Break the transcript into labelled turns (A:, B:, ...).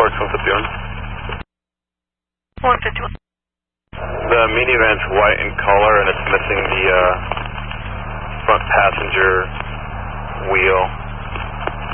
A: Parks 151.
B: 151.
A: The minivan's white in color and it's missing the front passenger wheel.